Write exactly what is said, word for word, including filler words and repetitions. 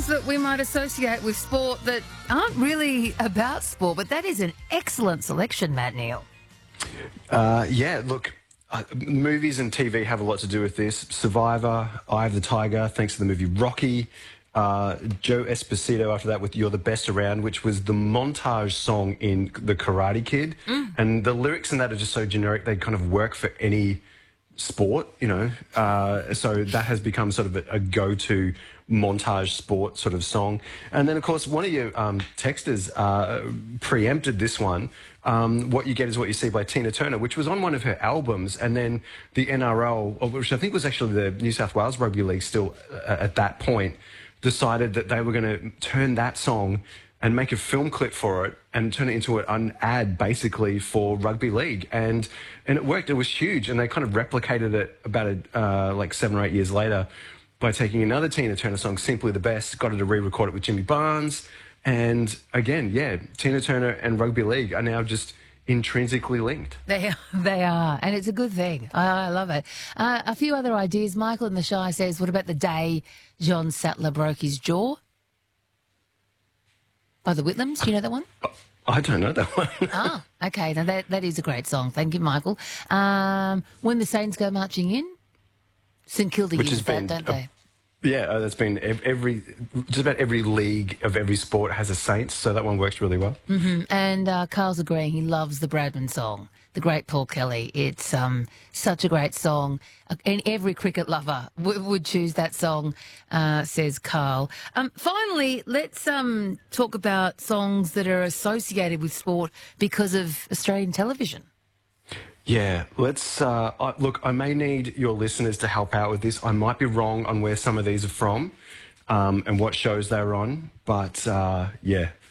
songs that we might associate with sport that aren't really about sport, but that is an excellent selection, Matt Neal. Uh, yeah, look, uh, movies and T V have a lot to do with this. Survivor, Eye of the Tiger, thanks to the movie Rocky. Uh, Joe Esposito after that with You're the Best Around, which was the montage song in The Karate Kid. Mm. And the lyrics in that are just so generic, they kind of work for any sport, you know. Uh, so that has become sort of a, a go-to montage sport sort of song. And then, of course, one of your um, texters uh, preempted this one. Um, What You Get Is What You See by Tina Turner, which was on one of her albums. And then the N R L, which I think was actually the New South Wales Rugby League still uh, at that point, decided that they were going to turn that song and make a film clip for it and turn it into an ad basically for rugby league. And and it worked. It was huge. And they kind of replicated it about a, uh, like seven or eight years later by taking another Tina Turner song, Simply the Best, got her to re-record it with Jimmy Barnes. And again, yeah, Tina Turner and rugby league are now just intrinsically linked. They are, they are, and it's a good thing. I, I love it. Uh, a few other ideas. Michael in the Shy says, what about the day John Sattler broke his jaw? By the Whitlams, do you know that one? I don't know that one. Ah, okay. Now that that is a great song. Thank you, Michael. Um, When the Saints Go Marching In, St Kilda Which use has that, been don't a, they? Yeah, uh, that's been every, just about every league of every sport has a Saints, so that one works really well. Mm-hmm. And uh, Carl's agreeing he loves the Bradman song, the great Paul Kelly. It's um, such a great song, and every cricket lover w- would choose that song, uh, says Carl. Um, finally, let's um, talk about songs that are associated with sport because of Australian television. Yeah, let's, uh, I, look, I may need your listeners to help out with this. I might be wrong on where some of these are from um, and what shows they're on, but uh, yeah.